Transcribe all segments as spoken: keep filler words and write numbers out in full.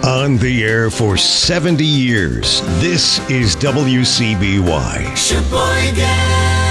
On the air for seventy years, this is W C B Y. Sheboygan.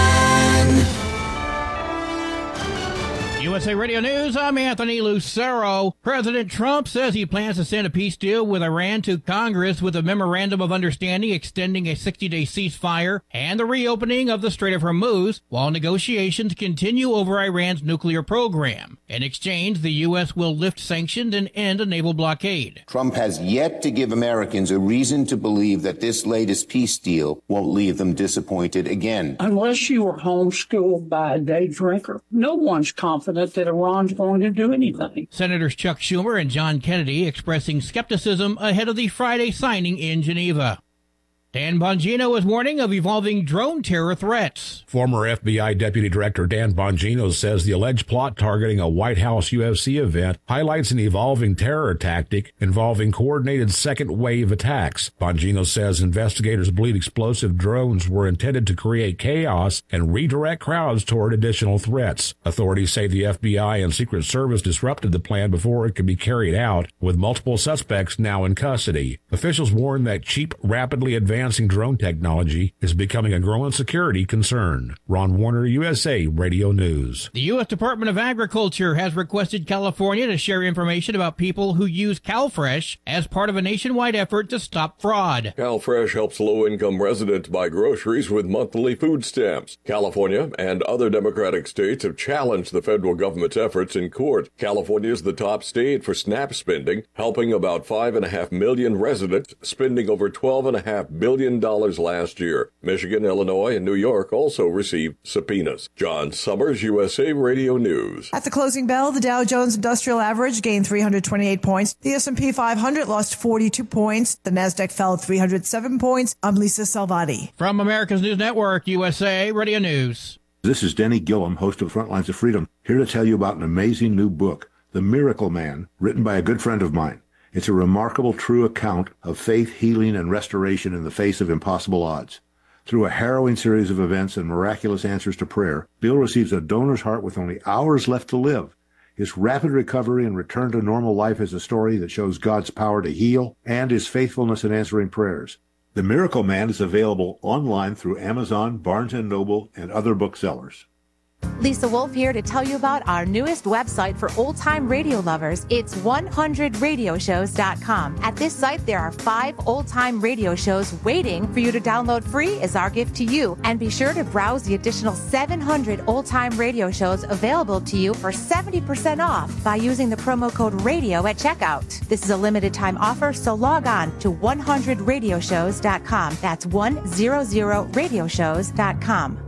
U S A Radio News, I'm Anthony Lucero. President Trump says he plans to send a peace deal with Iran to Congress with a memorandum of understanding extending a sixty-day ceasefire and the reopening of the Strait of Hormuz, while negotiations continue over Iran's nuclear program. In exchange, the U S will lift sanctions and end a naval blockade. Trump has yet to give Americans a reason to believe that this latest peace deal won't leave them disappointed again. Unless you were homeschooled by a day drinker, no one's confident that Iran's going to do anything. Senators Chuck Schumer and John Kennedy expressing skepticism ahead of the Friday signing in Geneva. Dan Bongino is warning of evolving drone terror threats. Former F B I Deputy Director Dan Bongino says the alleged plot targeting a White House U F C event highlights an evolving terror tactic involving coordinated second-wave attacks. Bongino says investigators believe explosive drones were intended to create chaos and redirect crowds toward additional threats. Authorities say the F B I and Secret Service disrupted the plan before it could be carried out, with multiple suspects now in custody. Officials warn that cheap, rapidly advancing Advancing drone technology is becoming a growing security concern. Ron Warner, U S A Radio News. The U S Department of Agriculture has requested California to share information about people who use CalFresh as part of a nationwide effort to stop fraud. CalFresh helps low-income residents buy groceries with monthly food stamps. California and other Democratic states have challenged the federal government's efforts in court. California is the top state for SNAP spending, helping about five and a half million residents, spending over twelve and a half billion billion dollars last year. Michigan, Illinois, and New York also received subpoenas. John Summers, U S A Radio News. At the closing bell, the Dow Jones Industrial Average gained three hundred twenty-eight points. The S and P five hundred lost forty-two points. The Nasdaq fell three hundred seven points. I'm Lisa Salvati. From America's News Network, U S A Radio News. This is Denny Gillum, host of Front Lines of Freedom, here to tell you about an amazing new book, The Miracle Man, written by a good friend of mine. It's a remarkable, true account of faith, healing, and restoration in the face of impossible odds. Through a harrowing series of events and miraculous answers to prayer, Bill receives a donor's heart with only hours left to live. His rapid recovery and return to normal life is a story that shows God's power to heal and his faithfulness in answering prayers. The Miracle Man is available online through Amazon, Barnes and Noble, and other booksellers. Lisa Wolf here to tell you about our newest website for old-time radio lovers. It's one hundred radio shows dot com. At this site, there are five old-time radio shows waiting for you to download free as our gift to you. And be sure to browse the additional seven hundred old-time radio shows available to you for seventy percent off by using the promo code RADIO at checkout. This is a limited-time offer, so log on to one hundred radio shows dot com. That's one hundred radio shows dot com.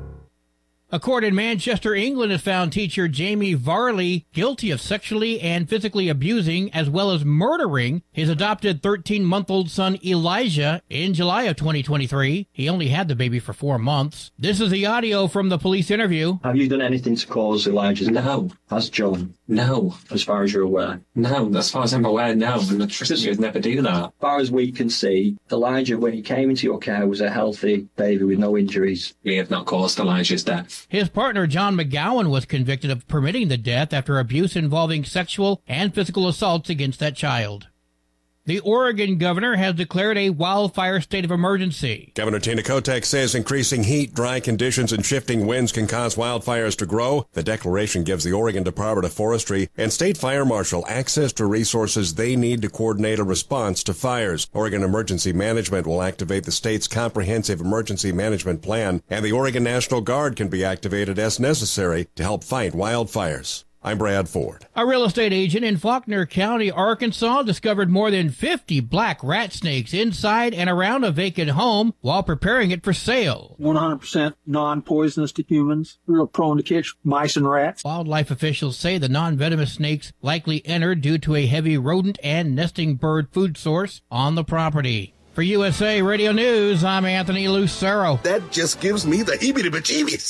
A court in Manchester, England has found teacher Jamie Varley guilty of sexually and physically abusing as well as murdering his adopted thirteen-month-old son Elijah in July of twenty twenty-three. He only had the baby for four months. This is the audio from the police interview. Have you done anything to cause Elijah's death? No. Has John? No. As far as you're aware? No, as far as I'm aware, no. And I trust you would never do that. As far as we can see, Elijah, when he came into your care, was a healthy baby with no injuries. We have not caused Elijah's death. His partner, John McGowan, was convicted of permitting the death after abuse involving sexual and physical assaults against that child. The Oregon governor has declared a wildfire state of emergency. Governor Tina Kotek says increasing heat, dry conditions, and shifting winds can cause wildfires to grow. The declaration gives the Oregon Department of Forestry and State Fire Marshal access to resources they need to coordinate a response to fires. Oregon Emergency Management will activate the state's comprehensive emergency management plan, and the Oregon National Guard can be activated as necessary to help fight wildfires. I'm Brad Ford. A real estate agent in Faulkner County, Arkansas, discovered more than fifty black rat snakes inside and around a vacant home while preparing it for sale. one hundred percent non-poisonous to humans, real prone to catch mice and rats. Wildlife officials say the non-venomous snakes likely entered due to a heavy rodent and nesting bird food source on the property. For U S A Radio News, I'm Anthony Lucero. That just gives me the heebie-jeebies.